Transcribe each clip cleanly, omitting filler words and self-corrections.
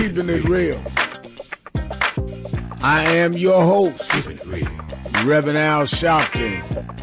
Keeping It Real. I am your host, Reverend Al Sharpton.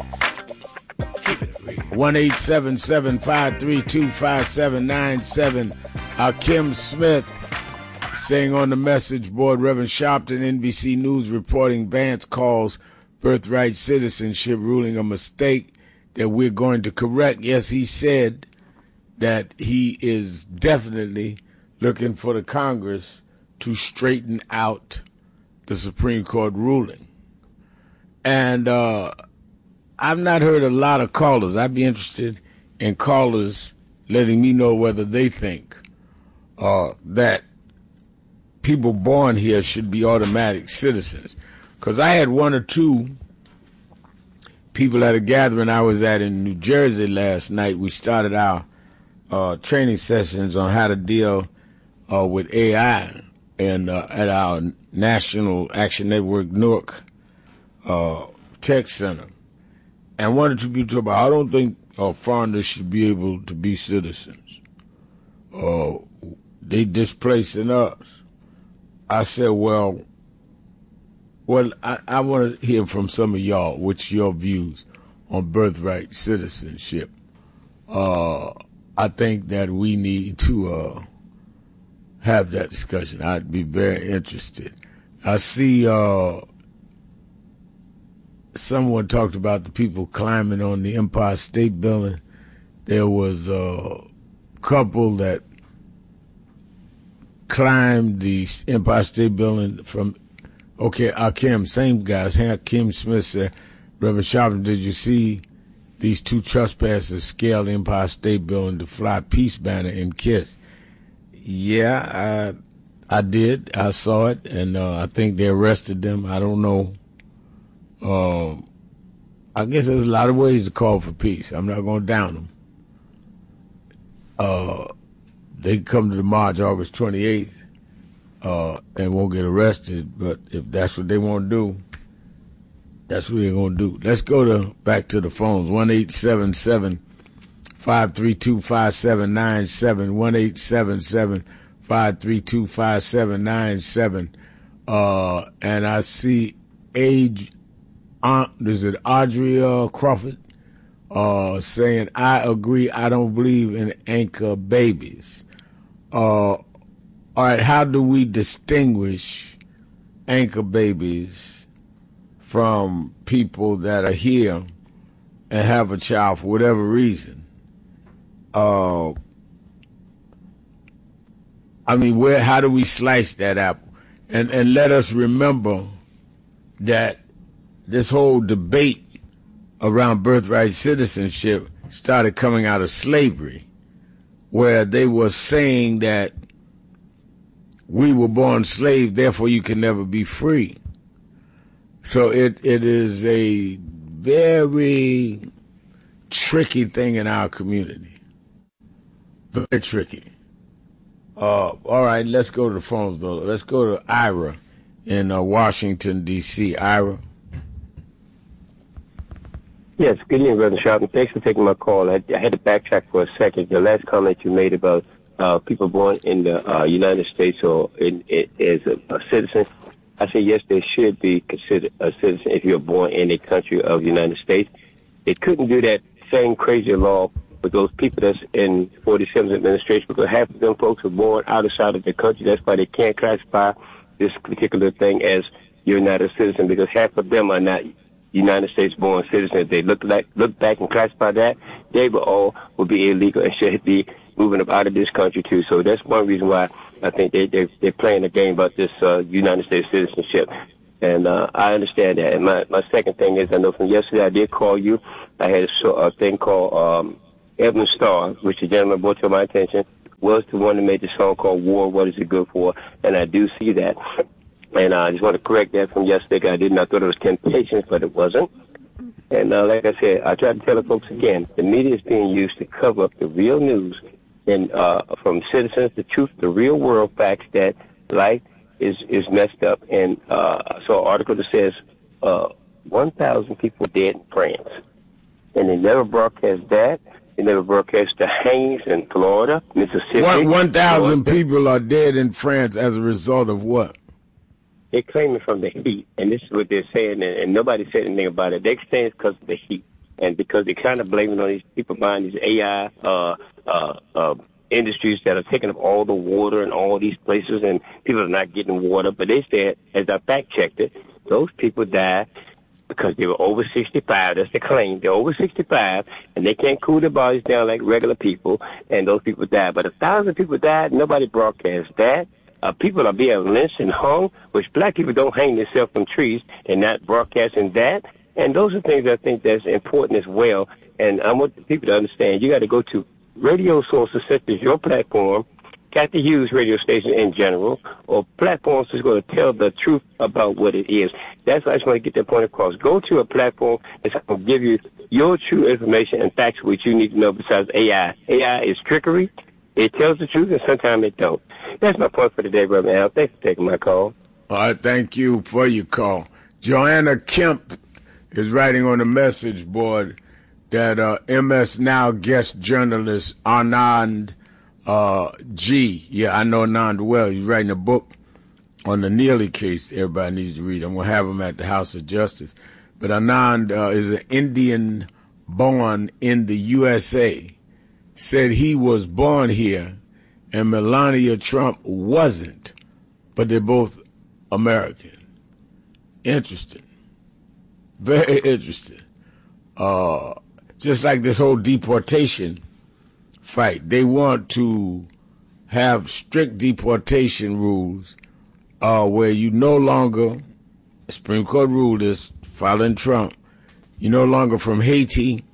1-877-532-5797. Kim Smith saying on the message board, Reverend Sharpton, NBC News reporting Vance calls birthright citizenship ruling a mistake that we're going to correct. Yes, he said that he is definitely looking for the Congress to straighten out the Supreme Court ruling. And I've not heard a lot of callers. I'd be interested in callers letting me know whether they think that people born here should be automatic citizens. Because I had one or two people at a gathering I was at in New Jersey last night. We started our training sessions on how to deal with AI and at our National Action Network Newark Tech Center. And one or two people talk about, I don't think foreigners should be able to be citizens. They displacing us. I said, well, I want to hear from some of y'all, what's your views on birthright citizenship. I think that we need to have that discussion. I'd be very interested. I see someone talked about the people climbing on the Empire State Building. There was a couple that climbed the Empire State Building from, Kim, same guys. Kim Smith said, Reverend Sharpton, did you see these two trespassers scale the Empire State Building to fly peace banner and kiss? Yeah, I did. I saw it, and I think they arrested them. I don't know. I guess there's a lot of ways to call for peace. I'm not going to down them. They come to the march August 28th and won't get arrested, but if that's what they want to do, that's what they're going to do. Let's go back to the phones. 1-877-532-5797, 1-877-532-5797. And I see is it Audrey Crawford saying, I agree, I don't believe in anchor babies. All right, how do we distinguish anchor babies from people that are here and have a child for whatever reason? How do we slice that apple? And let us remember that this whole debate around birthright citizenship started coming out of slavery, where they were saying that we were born slaves, therefore you can never be free. So it is a very tricky thing in our community. Very tricky. All right, let's go to the phones, though. Let's go to Ira in Washington, D.C. Ira. Yes, good evening, Brother Sharpton. Thanks for taking my call. I had to backtrack for a second. Your last comment you made about people born in the United States or as a citizen, I say yes, they should be considered a citizen if you're born in a country of the United States. They couldn't do that same crazy law with those people that's in 47th administration, because half of them folks are born outside of the country. That's why they can't classify this particular thing as you're not a citizen, because half of them are not United States born citizens. If they look back and classify that, they would be illegal and should be moving up out of this country too. So that's one reason why I think they're playing a game about this United States citizenship. And I understand that. And my second thing is, I know from yesterday I did call you. I had a thing called Evan Starr, which the gentleman brought to my attention, was the one that made the song called War, What Is It Good For? And I do see that. And I just want to correct that from yesterday. I thought it was Temptations, but it wasn't. And like I said, I try to tell the folks again, the media is being used to cover up the real news and from citizens, the truth, the real world facts that life is messed up. And I saw an article that says 1,000 people dead in France. And they never broadcast that. They never broadcast the hangings in Florida, Mississippi. 1,000 people are dead in France as a result of what? They're claiming from the heat, and this is what they're saying, and nobody said anything about it. They're saying it's because of the heat, and because they're kind of blaming on these people buying these AI industries that are taking up all the water in all these places, and people are not getting water. But they said, as I fact-checked it, those people died because they were over 65. That's the claim. They're over 65, and they can't cool their bodies down like regular people, and those people died. But 1,000 people died. Nobody broadcast that. People are being lynched and hung, which black people don't hang themselves from trees and not broadcasting that. And those are things I think that's important as well. And I want people to understand you got to go to radio sources such as your platform, got to use radio stations in general, or platforms that's going to tell the truth about what it is. That's why I just want to get that point across. Go to a platform that's going to give you your true information and facts which you need to know besides AI. AI is trickery. It tells the truth, and sometimes it don't. That's my point for today, Brother Al. Thanks for taking my call. All right, thank you for your call. Joanna Kemp is writing on the message board that MS Now guest journalist Anand G. Yeah, I know Anand well. He's writing a book on the Neely case. Everybody needs to read. I'm going to have him at the House of Justice. But Anand is an Indian born in the USA. Said he was born here and Melania Trump wasn't, but they're both American. Interesting. Very interesting. Just like this whole deportation fight, they want to have strict deportation rules where you no longer, Supreme Court ruled this following Trump, you no longer from Haiti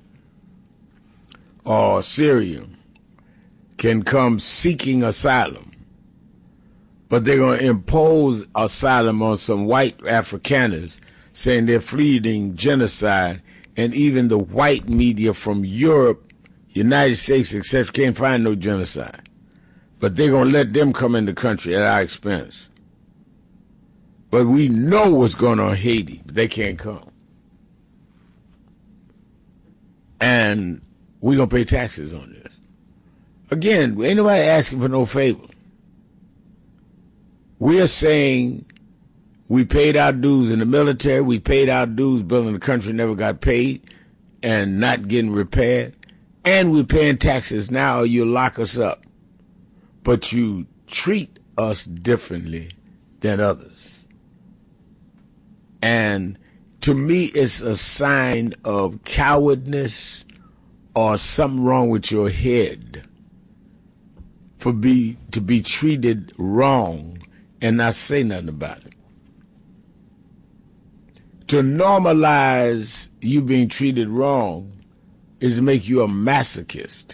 or Syria can come seeking asylum, but they're going to impose asylum on some white Afrikaners, saying they're fleeing genocide, and even the white media from Europe, United States, etc., can't find no genocide. But they're going to let them come in the country at our expense. But we know what's going on in Haiti, but they can't come. And we're going to pay taxes on this. Again, ain't nobody asking for no favor. We're saying we paid our dues in the military, we paid our dues building the country, never got paid, and not getting repaired, and we're paying taxes now or you lock us up. But you treat us differently than others. And to me, it's a sign of cowardness or something wrong with your head to be treated wrong and not say nothing about it. To normalize you being treated wrong is to make you a masochist.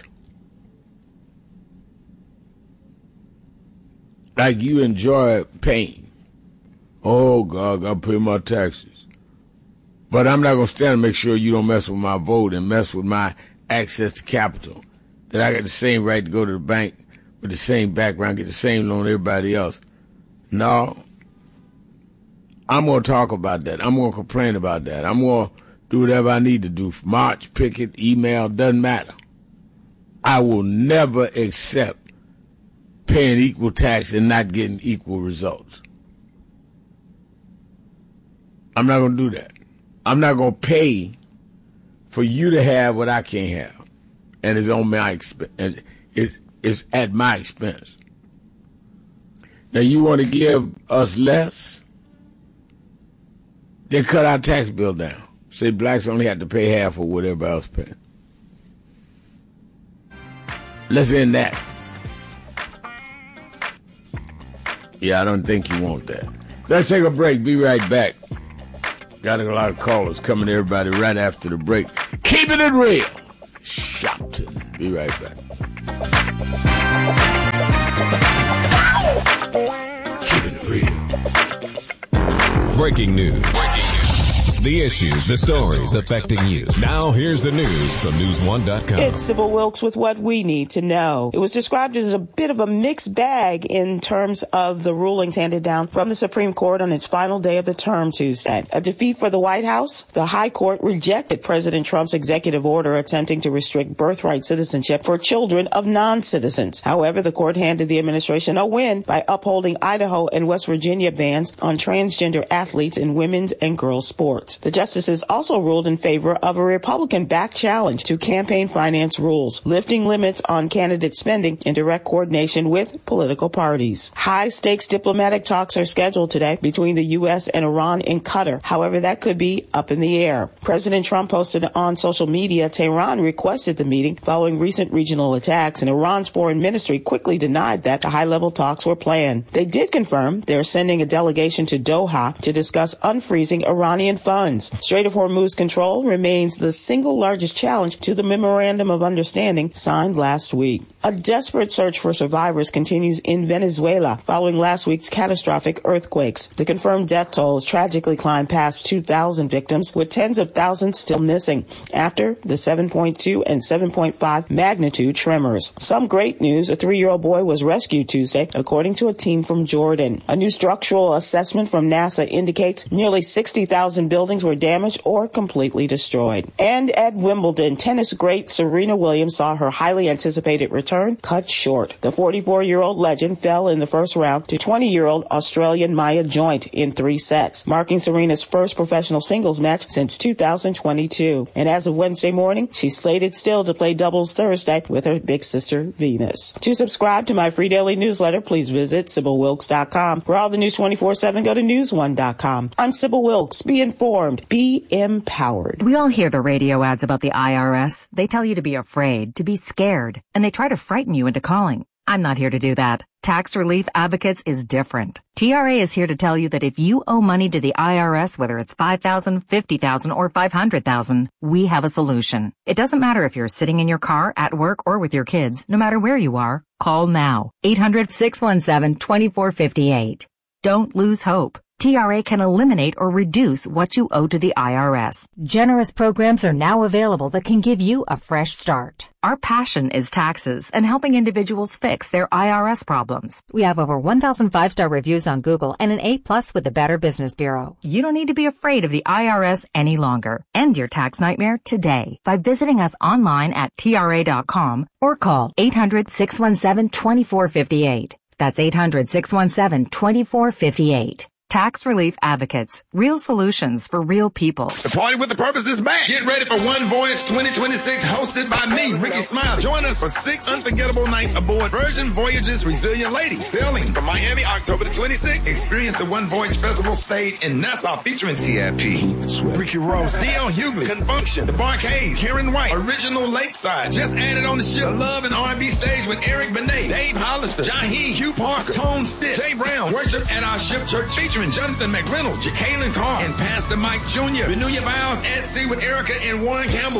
Like you enjoy pain. Oh, God, I gotta pay my taxes. But I'm not going to stand and make sure you don't mess with my vote and mess with my access to capital. That I got the same right to go to the bank with the same background, get the same loan everybody else. No. I'm going to talk about that. I'm going to complain about that. I'm going to do whatever I need to do. March, picket, email, doesn't matter. I will never accept paying equal tax and not getting equal results. I'm not going to do that. I'm not going to pay for you to have what I can't have. And it's on my expense. It's at my expense. Now, you want to give us less? Then cut our tax bill down. Say blacks only have to pay half of what everybody else pays. Let's end that. Yeah, I don't think you want that. Let's take a break. Be right back. Got a lot of callers coming to everybody right after the break. Keeping it real. Shopton. Be right back. Keeping it real. Breaking news. The issues, the stories affecting you. Now here's the news from News1.com. It's Sybil Wilkes with what we need to know. It was described as a bit of a mixed bag in terms of the rulings handed down from the Supreme Court on its final day of the term Tuesday. A defeat for the White House. The High Court rejected President Trump's executive order attempting to restrict birthright citizenship for children of non-citizens. However, the court handed the administration a win by upholding Idaho and West Virginia bans on transgender athletes in women's and girls' sports. The justices also ruled in favor of a Republican-backed challenge to campaign finance rules, lifting limits on candidate spending in direct coordination with political parties. High-stakes diplomatic talks are scheduled today between the U.S. and Iran in Qatar. However, that could be up in the air. President Trump posted on social media Tehran requested the meeting following recent regional attacks, and Iran's foreign ministry quickly denied that the high-level talks were planned. They did confirm they're sending a delegation to Doha to discuss unfreezing Iranian funds. Strait of Hormuz control remains the single largest challenge to the Memorandum of Understanding signed last week. A desperate search for survivors continues in Venezuela following last week's catastrophic earthquakes. The confirmed death tolls tragically climbed past 2,000 victims, with tens of thousands still missing after the 7.2 and 7.5 magnitude tremors. Some great news: a 3-year-old boy was rescued Tuesday, according to a team from Jordan. A new structural assessment from NASA indicates nearly 60,000 buildings were damaged or completely destroyed. And at Wimbledon, tennis great Serena Williams saw her highly anticipated return cut short. The 44-year-old legend fell in the first round to 20-year-old Australian Maya Joint in 3 sets, marking Serena's first professional singles match since 2022. And as of Wednesday morning, she's slated still to play doubles Thursday with her big sister Venus. To subscribe to my free daily newsletter, please visit SybilWilkes.com. For all the news 24/7, go to News1.com. I'm Sybil Wilkes. Be informed. Be empowered. We all hear the radio ads about the IRS. They tell you to be afraid, to be scared, and they try to frighten you into calling. I'm not here to do that. Tax Relief Advocates is different. TRA is here to tell you that if you owe money to the IRS, whether it's $5,000, $50,000, or $500,000, we have a solution. It doesn't matter if you're sitting in your car, at work, or with your kids. No matter where you are, call now. 800-617-2458. Don't lose hope. TRA can eliminate or reduce what you owe to the IRS. Generous programs are now available that can give you a fresh start. Our passion is taxes and helping individuals fix their IRS problems. We have over 1,000 5-star reviews on Google and an A+ with the Better Business Bureau. You don't need to be afraid of the IRS any longer. End your tax nightmare today by visiting us online at TRA.com or call 800-617-2458. That's 800-617-2458. Tax Relief Advocates. Real solutions for real people. The Party with the Purpose is back. Get ready for One Voyage 2026, hosted by me, Ricky Smiley. Join us for 6 unforgettable nights aboard Virgin Voyages Resilient Lady, sailing from Miami October the 26th. Experience the One Voyage Festival stage in Nassau featuring TIP, Ricky Rose, D.L. Hughley, Confunction, The Barcades, Karen White, Original Lakeside. Just added on the ship, the Love and R&B stage with Eric Benet, Dave Hollister, Jaheim, Hugh Parker, Tone Stitt, Jay Brown. Worship at our ship church featuring Jonathan McReynolds, Jacqueline Carr, and Pastor Mike Jr. Renew your vows at sea with Erica and Warren Campbell.